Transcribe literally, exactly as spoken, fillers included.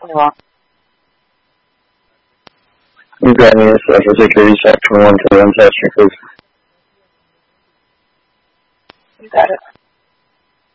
I'm grabbing this uh, for security check twenty-one to one session, please. You got it.